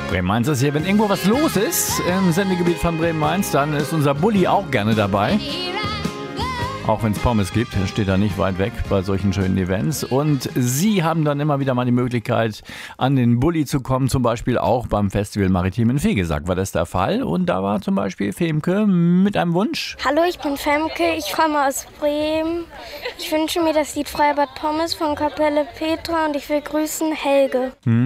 Bremen-Mainz ist hier. Wenn irgendwo was los ist im Sendegebiet von Bremen-Mainz, dann ist unser Bulli auch gerne dabei. Auch wenn es Pommes gibt, steht er nicht weit weg bei solchen schönen Events. Und Sie haben dann immer wieder mal die Möglichkeit, an den Bulli zu kommen. Zum Beispiel auch beim Festival Maritim in Vegesack war das der Fall. Und da war zum Beispiel Femke mit einem Wunsch. Hallo, ich bin Femke, ich komme aus Bremen. Ich wünsche mir das Lied Freibad Pommes von Kapelle Petra und ich will grüßen Helge.